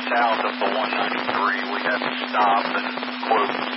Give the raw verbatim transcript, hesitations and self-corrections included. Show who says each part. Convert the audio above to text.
Speaker 1: south of the one ninety-three. We had to stop and quote